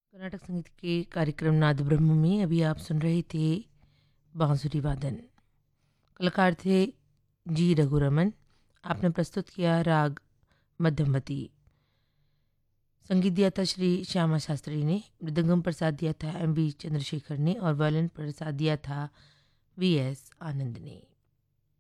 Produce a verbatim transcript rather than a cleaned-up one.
कर्नाटक संगीत के कार्यक्रम नाद ब्रह्म में अभी आप सुन रहे थे बांसुरी वादन। कलाकार थे जी रघुरमन। आपने प्रस्तुत किया राग मध्यमवती। संगीत दिया था श्री श्यामा शास्त्री ने। मृदंगम पर साथ दिया था एम वी चंद्रशेखर ने और वायलिन पर साथ दिया था वी एस आनंद ने।